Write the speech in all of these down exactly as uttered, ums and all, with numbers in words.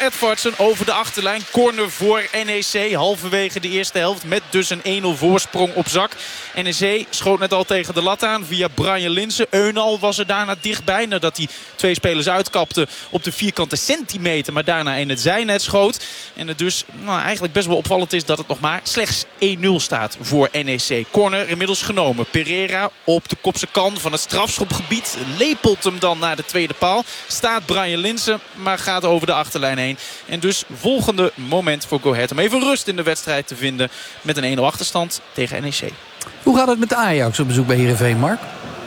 Edvardsen over de achterlijn. Corner voor N E C. Halverwege de eerste helft. Met dus een één nul voorsprong op zak. N E C schoot net al tegen de lat aan via Brian Linssen. Eunal was er daarna dichtbij. Nadat hij twee spelers uitkapte op de vierkante centimeter. Maar daarna in het zijnet schoot. En het dus nou, eigenlijk best wel opvallend is dat het nog maar slechts één nul staat voor N E C. Corner inmiddels genomen. Pereira op de kopse kan van het strafschopgebied. Lepelt hem dan naar de tweede paal. Staat Brian Linssen, maar gaat over de achterlijn heen. En dus volgende moment voor Go Ahead om even rust in de wedstrijd te vinden. Met een één nul achterstand tegen N E C. Hoe gaat het met de Ajax op bezoek bij Heerenveen, Mark?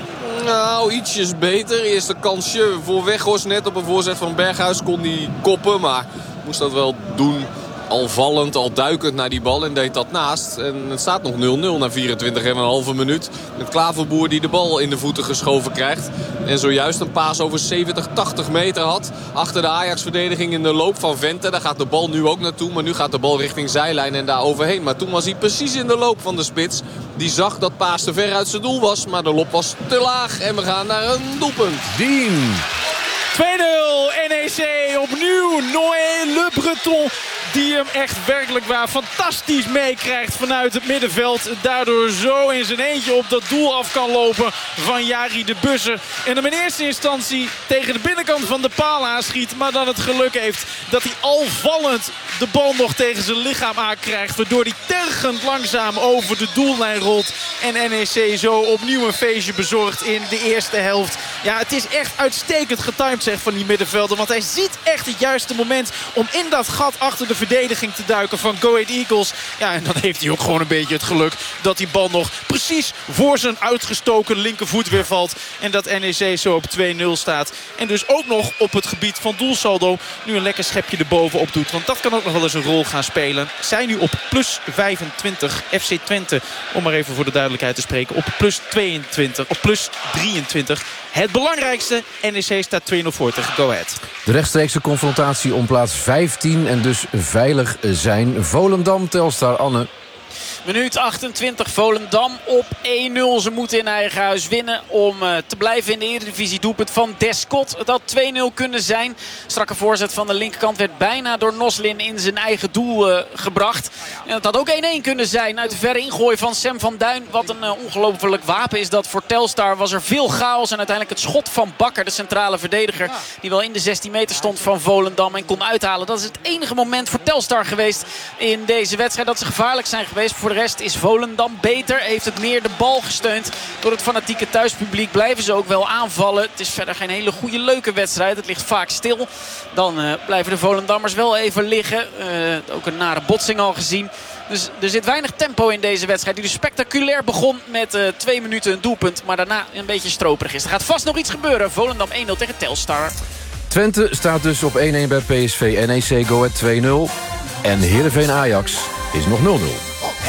Nou, ietsjes beter. Eerste kansje voor Weghorst. Net op een voorzet van Berghuis kon hij koppen. Maar moest dat wel doen. Al vallend, al duikend naar die bal en deed dat naast. En het staat nog nul nul na vierentwintig en een halve minuut. Met Klaverboer die de bal in de voeten geschoven krijgt. En zojuist een paas over zeventig, tachtig meter had. Achter de Ajax-verdediging in de loop van Vente. Daar gaat de bal nu ook naartoe. Maar nu gaat de bal richting zijlijn en daar overheen. Maar toen was hij precies in de loop van de spits. Die zag dat paas te ver uit zijn doel was. Maar de lop was te laag. En we gaan naar een doelpunt. Dien. twee nul N E C opnieuw. Noé Le Breton die hem echt werkelijk waar fantastisch meekrijgt vanuit het middenveld. Daardoor zo in zijn eentje op dat doel af kan lopen van Jari de Busser. En hem in eerste instantie tegen de binnenkant van de paal aanschiet. Maar dan het geluk heeft dat hij al vallend de bal nog tegen zijn lichaam aankrijgt. Waardoor hij tergend langzaam over de doellijn rolt. En N E C zo opnieuw een feestje bezorgt in de eerste helft. Ja, het is echt uitstekend getimed zeg van die middenvelder. Want hij ziet echt het juiste moment om in dat gat achter de verdediging te duiken van Go Ahead Eagles. Ja, en dan heeft hij ook gewoon een beetje het geluk dat die bal nog precies voor zijn uitgestoken linkervoet weer valt. En dat N E C zo op twee nul staat. En dus ook nog op het gebied van doelsaldo nu een lekker schepje erbovenop doet. Want dat kan ook nog wel eens een rol gaan spelen. Zij nu op plus vijfentwintig. F C Twente, om maar even voor de duidelijkheid te spreken, op plus tweeëntwintig. Op plus drieëntwintig. Het belangrijkste, N E C staat twee nul voor tegen Go Ahead. De rechtstreekse confrontatie om plaats vijftien en dus veilig zijn. Volendam, Telstar, Anne. Minuut achtentwintig, Volendam op één nul. Ze moeten in eigen huis winnen om uh, te blijven in de Eredivisie. Doelpunt van Descott. Het had twee nul kunnen zijn. Strakke voorzet van de linkerkant werd bijna door Noslin in zijn eigen doel uh, gebracht. En het had ook één één kunnen zijn uit de verre ingooi van Sam van Duin. Wat een uh, ongelooflijk wapen is dat voor Telstar. Was er veel chaos en uiteindelijk het schot van Bakker, de centrale verdediger. Die wel in de zestien meter stond van Volendam en kon uithalen. Dat is het enige moment voor Telstar geweest in deze wedstrijd dat ze gevaarlijk zijn geweest. Voor de rest is Volendam beter. Heeft het meer de bal gesteund. Door het fanatieke thuispubliek blijven ze ook wel aanvallen. Het is verder geen hele goede leuke wedstrijd. Het ligt vaak stil. Dan uh, blijven de Volendammers wel even liggen. Uh, ook een nare botsing al gezien. Dus er zit weinig tempo in deze wedstrijd. Die dus spectaculair begon met uh, twee minuten een doelpunt. Maar daarna een beetje stroperig is. Er gaat vast nog iets gebeuren. Volendam één nul tegen Telstar. Twente staat dus op één één bij P S V. N E C Go Ahead twee nul. En Heerenveen Ajax is nog nul nul.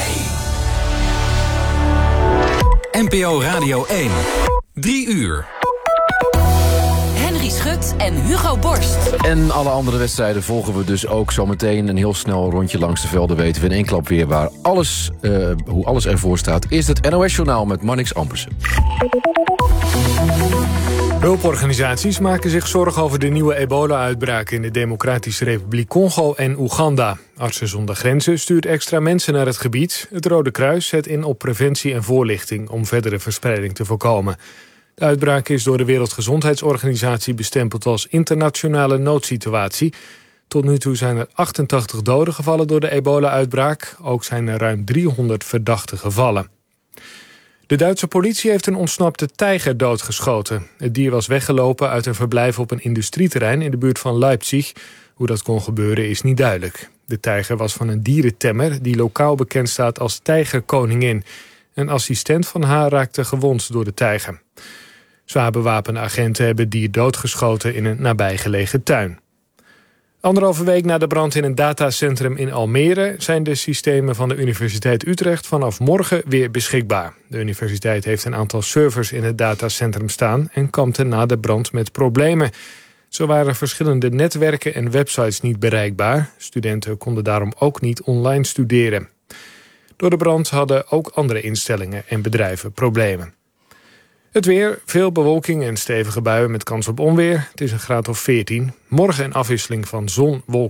N P O Radio één. Drie uur. Henry Schut en Hugo Borst. En alle andere wedstrijden volgen we dus ook zometeen. Een heel snel rondje langs de velden weten we in één klap weer waar alles, uh, hoe alles ervoor staat. Eerst het N O S-journaal met Marnix Ampersen. Hulporganisaties maken zich zorgen over de nieuwe ebola-uitbraak in de Democratische Republiek Congo en Oeganda. Artsen zonder Grenzen stuurt extra mensen naar het gebied. Het Rode Kruis zet in op preventie en voorlichting om verdere verspreiding te voorkomen. De uitbraak is door de Wereldgezondheidsorganisatie bestempeld als internationale noodsituatie. Tot nu toe zijn er achtentachtig doden gevallen door de ebola-uitbraak. Ook zijn er ruim driehonderd verdachte gevallen. De Duitse politie heeft een ontsnapte tijger doodgeschoten. Het dier was weggelopen uit een verblijf op een industrieterrein in de buurt van Leipzig. Hoe dat kon gebeuren is niet duidelijk. De tijger was van een dierentemmer die lokaal bekend staat als tijgerkoningin. Een assistent van haar raakte gewond door de tijger. Zwaar bewapende agenten hebben het dier doodgeschoten in een nabijgelegen tuin. Anderhalve week na de brand in een datacentrum in Almere zijn de systemen van de Universiteit Utrecht vanaf morgen weer beschikbaar. De universiteit heeft een aantal servers in het datacentrum staan en kampte na de brand met problemen. Zo waren verschillende netwerken en websites niet bereikbaar. Studenten konden daarom ook niet online studeren. Door de brand hadden ook andere instellingen en bedrijven problemen. Het weer, veel bewolking en stevige buien met kans op onweer. Het is een graad of veertien. Morgen een afwisseling van zon, wolken